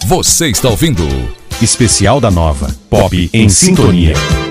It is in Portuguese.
Você está ouvindo Especial da Nova, Pop em Sintonia.